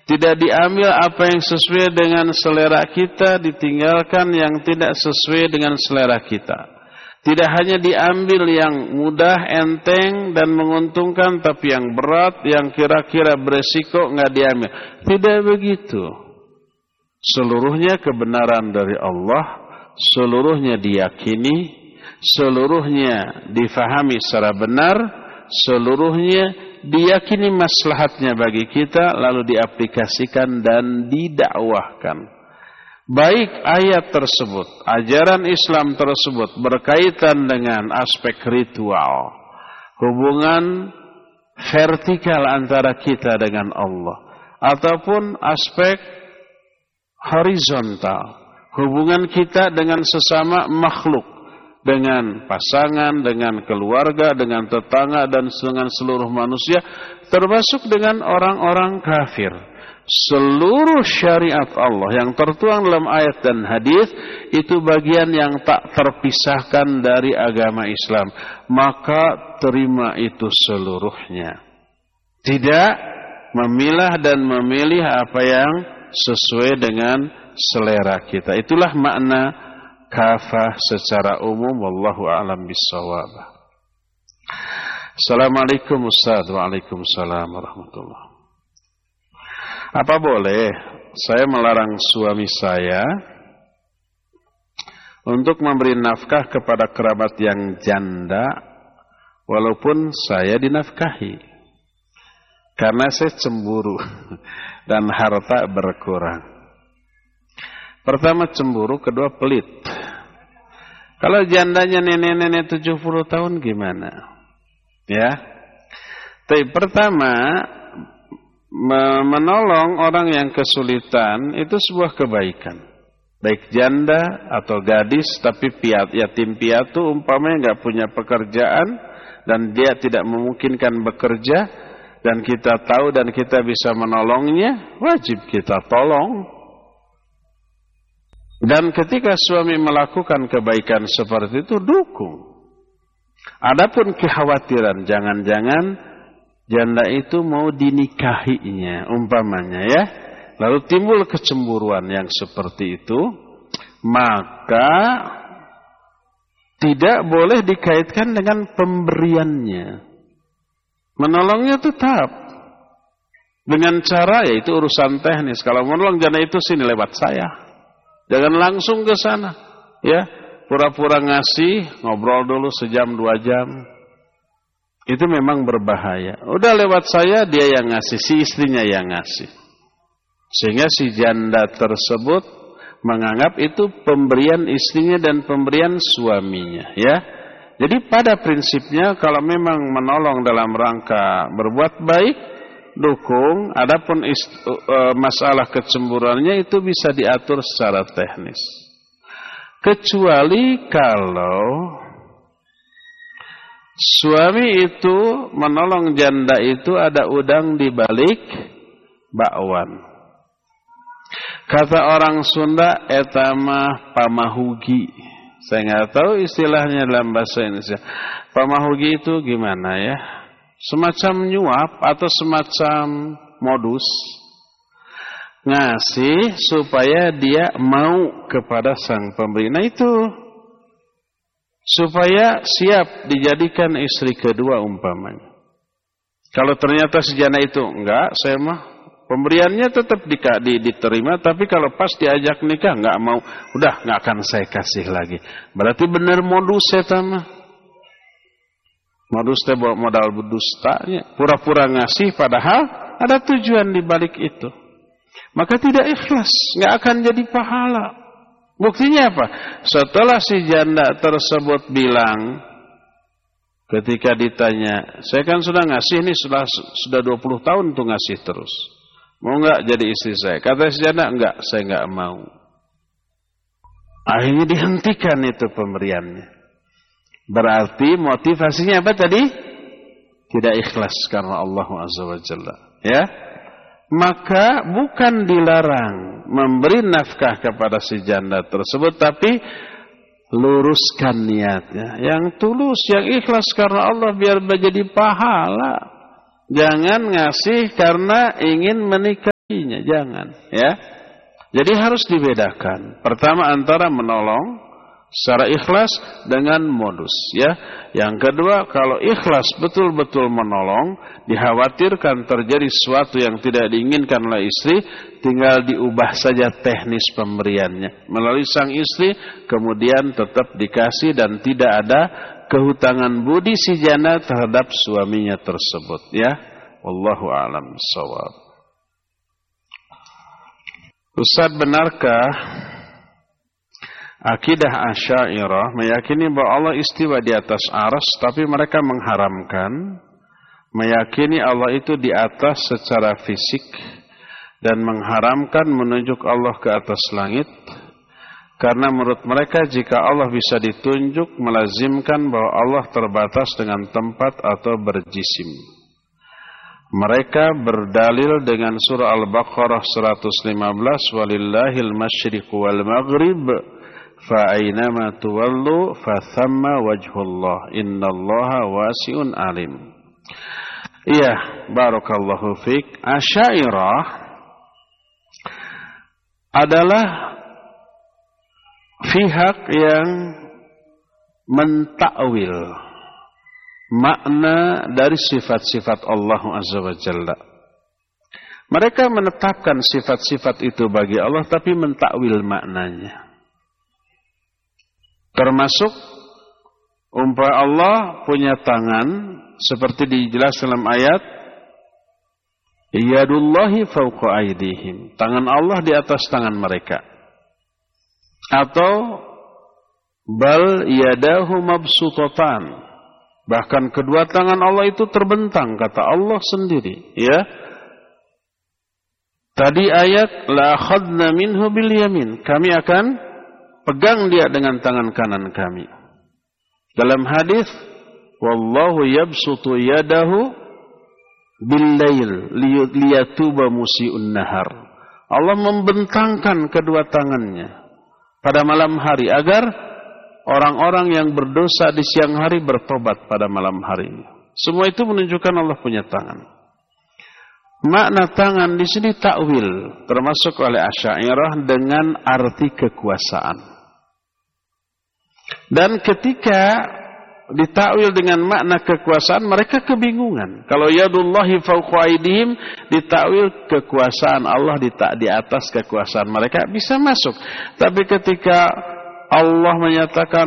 Tidak diambil apa yang sesuai dengan selera kita, ditinggalkan yang tidak sesuai dengan selera kita. Tidak hanya diambil yang mudah, enteng dan menguntungkan, tapi yang berat, yang kira-kira beresiko nggak diambil. Tidak begitu. Seluruhnya kebenaran dari Allah, seluruhnya diyakini, seluruhnya difahami secara benar, seluruhnya diyakini maslahatnya bagi kita, lalu diaplikasikan dan didakwahkan. Baik ayat tersebut, ajaran Islam tersebut berkaitan dengan aspek ritual, hubungan vertikal antara kita dengan Allah, ataupun aspek horizontal, hubungan kita dengan sesama makhluk, dengan pasangan, dengan keluarga, dengan tetangga, dan dengan seluruh manusia, termasuk dengan orang-orang kafir. Seluruh syariat Allah yang tertuang dalam ayat dan hadis itu bagian yang tak terpisahkan dari agama Islam. Maka terima itu seluruhnya. Tidak memilah dan memilih apa yang sesuai dengan selera kita. Itulah makna kafah secara umum. Wallahu a'lam bissawab. Assalamualaikum Ustaz. Waalaikumsalam warahmatullahi. Apa boleh saya melarang suami saya untuk memberi nafkah kepada kerabat yang janda walaupun saya dinafkahi? Karena saya cemburu dan harta berkurang. Pertama cemburu, kedua pelit. Kalau jandanya nenek-nenek 70 tahun gimana? Ya. Tapi pertama, menolong orang yang kesulitan itu sebuah kebaikan. Baik janda atau gadis tapi yatim piatu umpamanya nggak punya pekerjaan dan dia tidak memungkinkan bekerja dan kita tahu dan kita bisa menolongnya, wajib kita tolong. Dan ketika suami melakukan kebaikan seperti itu, dukung. Adapun kekhawatiran jangan-jangan janda itu mau dinikahinya umpamanya ya, lalu timbul kecemburuan yang seperti itu, maka tidak boleh dikaitkan dengan pemberiannya. Menolongnya tetap dengan cara, yaitu urusan teknis. Kalau menolong janda itu sini lewat saya, jangan langsung ke sana ya, pura-pura ngasih, ngobrol dulu sejam 2 jam. Itu memang berbahaya. Udah lewat saya, dia yang ngasih, si istrinya yang ngasih. Sehingga si janda tersebut menganggap itu pemberian istrinya dan pemberian suaminya. Ya. Jadi pada prinsipnya kalau memang menolong dalam rangka berbuat baik, dukung. Adapun masalah kecemburuannya itu bisa diatur secara teknis. Kecuali kalau suami itu menolong janda itu ada udang di balik bakwan. Kata orang Sunda, eta mah pamahugi. Saya nggak tahu istilahnya dalam bahasa Indonesia. Pamahugi itu gimana ya? Semacam nyuap atau semacam modus. Ngasih supaya dia mau kepada sang pemberi. Nah itu supaya siap dijadikan istri kedua umpamanya. Kalau ternyata si janda itu enggak, saya mah pemberiannya tetap diterima, tapi kalau pas diajak nikah enggak mau, udah enggak akan saya kasih lagi. Berarti benar modus eta mah. Modus teh modal dustanya, pura-pura ngasih padahal ada tujuan di balik itu. Maka tidak ikhlas, enggak akan jadi pahala. Buktinya apa? Setelah si janda tersebut bilang, ketika ditanya, saya kan sudah ngasih ini sudah 20 tahun tuh ngasih terus. Mau enggak jadi istri saya? Kata si janda, enggak, saya enggak mau. Akhirnya dihentikan itu pemberiannya. Berarti motivasinya apa tadi? Tidak ikhlas karena Allah Azza wa Jalla. Ya? Maka bukan dilarang memberi nafkah kepada si janda tersebut, tapi luruskan niatnya yang tulus, yang ikhlas karena Allah biar menjadi pahala. Jangan ngasih karena ingin menikah. jangan, ya. Jadi harus dibedakan. Pertama antara menolong secara ikhlas dengan modus, ya. Yang kedua, kalau ikhlas betul-betul menolong, dikhawatirkan terjadi sesuatu yang tidak diinginkan oleh istri, tinggal diubah saja teknis pemberiannya melalui sang istri, kemudian tetap dikasih dan tidak ada kehutangan budi si janda terhadap suaminya tersebut, ya. Wallahu a'lam bishawab. Ustaz, benarkah akidah Asy'ariyah meyakini bahwa Allah istiwa di atas arsy, tapi mereka mengharamkan meyakini Allah itu di atas secara fisik dan mengharamkan menunjuk Allah ke atas langit? Karena menurut mereka jika Allah bisa ditunjuk melazimkan bahwa Allah terbatas dengan tempat atau berjisim. Mereka berdalil dengan surah Al-Baqarah 115, walillahil masyriq wal maghrib fa aynama tuwallu fa thamma wajhullah innallaha wasi'un alim. Iya, barakallahu fik. Asy'ariyah adalah pihak yang mentakwil makna dari sifat-sifat Allah Azza wa Jalla. Mereka menetapkan sifat-sifat itu bagi Allah tapi mentakwil maknanya. Termasuk umpama Allah punya tangan seperti dijelaskan dalam ayat yadullahi fawqa aydihim, tangan Allah di atas tangan mereka. Atau bal yadahu mabsutatan, bahkan kedua tangan Allah itu terbentang, kata Allah sendiri, ya. Tadi ayat la akhadna minhu bil yamin, kami akan pegang dia dengan tangan kanan kami. Dalam hadis wallahu yabsutu yadahu bil lail liyatuba musii'un nahar, Allah membentangkan kedua tangannya pada malam hari agar orang-orang yang berdosa di siang hari bertobat pada malam hari. Semua itu menunjukkan Allah punya tangan. Makna tangan di sini takwil, termasuk oleh Asy'ariyah dengan arti kekuasaan. Dan ketika ditakwil dengan makna kekuasaan, mereka kebingungan. Kalau yadullahi fawqa aydihim ditakwil kekuasaan Allah di atas kekuasaan mereka, bisa masuk. Tapi ketika Allah menyatakan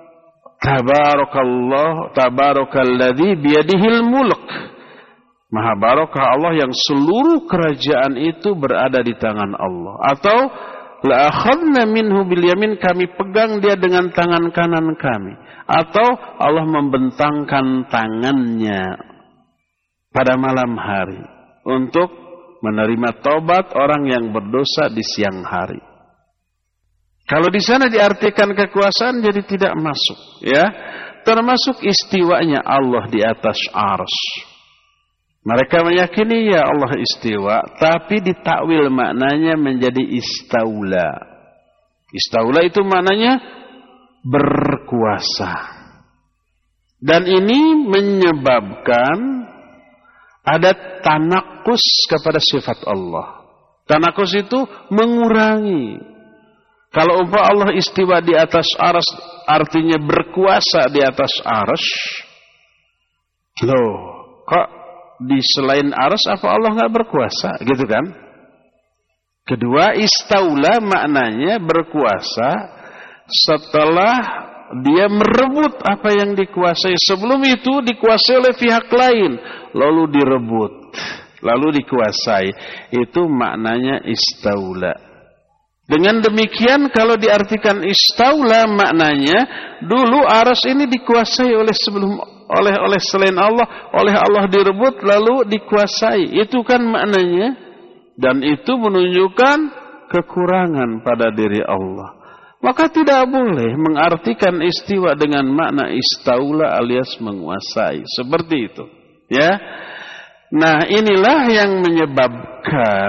tabarakalladzi biyadihil mulk, maha barakah Allah yang seluruh kerajaan itu berada di tangan Allah. Atau la akhadna minhu bil yamin, kami pegang dia dengan tangan kanan kami. Atau Allah membentangkan tangannya pada malam hari untuk menerima taubat orang yang berdosa di siang hari. Kalau di sana diartikan kekuasaan jadi tidak masuk, ya. Termasuk istiwanya Allah di atas arsy. Mereka meyakini ya Allah istiwa, tapi ditakwil maknanya menjadi istaula. Istaula itu maknanya berkuasa. Dan ini menyebabkan ada tanakus kepada sifat Allah. Tanakus itu mengurangi. Kalau umpama Allah istiwa di atas arsy artinya berkuasa di atas arsy. Loh, kok di selain arsy apa Allah enggak berkuasa, gitu kan? Kedua, istaula maknanya berkuasa setelah dia merebut apa yang dikuasai. Sebelum itu dikuasai oleh pihak lain, lalu direbut, lalu dikuasai. Itu maknanya istaula. Dengan demikian kalau diartikan istaula maknanya dulu arsy ini dikuasai oleh selain Allah, oleh Allah direbut lalu dikuasai. Itu kan maknanya, dan itu menunjukkan kekurangan pada diri Allah. Maka tidak boleh mengartikan istiwa dengan makna istaula alias menguasai, seperti itu, ya. Nah, inilah yang menyebabkan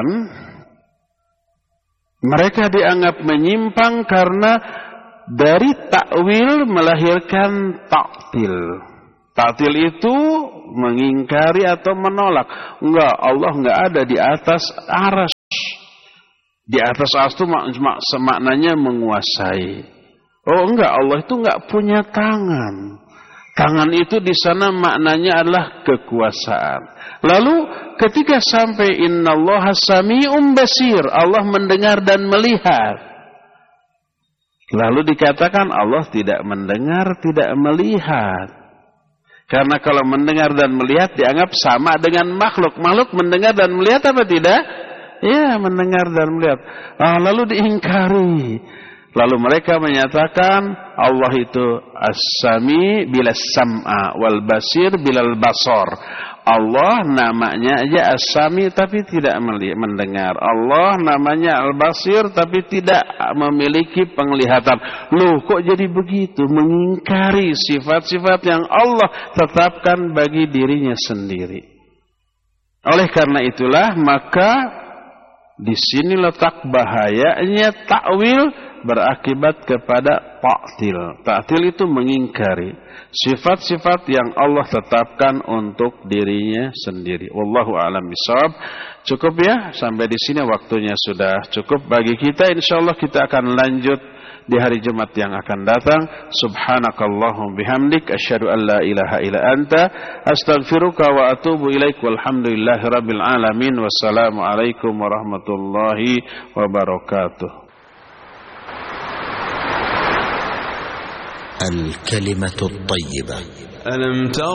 mereka dianggap menyimpang karena dari takwil melahirkan ta'til. Ta'til itu mengingkari atau menolak. Enggak, Allah enggak ada di atas arsy. Di atas ars itu maknanya menguasai. Oh enggak, Allah itu enggak punya tangan. Tangan itu di sana maknanya adalah kekuasaan. Lalu ketika sampai innallaha sami'un basir, Allah mendengar dan melihat. Lalu dikatakan Allah tidak mendengar, tidak melihat. Karena kalau mendengar dan melihat dianggap sama dengan makhluk. Makhluk mendengar dan melihat apa tidak? Ya, mendengar dan melihat. Lalu diingkari. Lalu mereka menyatakan Allah itu as-sami bilas sam'a wal basir bilal basar. Allah namanya aja as-sami tapi tidak mendengar. Allah namanya al-basir tapi tidak memiliki penglihatan. Loh, kok jadi begitu? Mengingkari sifat-sifat yang Allah tetapkan bagi dirinya sendiri. Oleh karena itulah maka di sini letak bahayanya takwil berakibat kepada ta'til. Ta'til itu mengingkari sifat-sifat yang Allah tetapkan untuk dirinya sendiri. Wallahu a'lam bishawab. Cukup ya, sampai di sini waktunya sudah cukup bagi kita. Insyaallah kita akan lanjut di hari Jumat yang akan datang. Subhanakallahum bihamdik asyhadu an la ilaha illa anta astaghfiruka wa atubu ilaik. Walhamdulillahi rabbil alamin. Wassalamu alaikum warahmatullahi wabarakatuh. الكلمة الطيبة. ألم تر